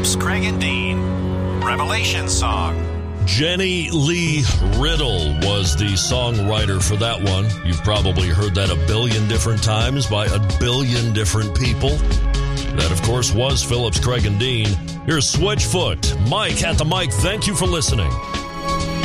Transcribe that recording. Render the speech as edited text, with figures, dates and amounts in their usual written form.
Phillips, Craig, and Dean. Revelation Song. Jenny Lee Riddle was the songwriter for that one. You've probably heard that a billion different times by a billion different people. That, of course, was Phillips, Craig, and Dean. Here's Switchfoot. Mike at the mic. Thank you for listening.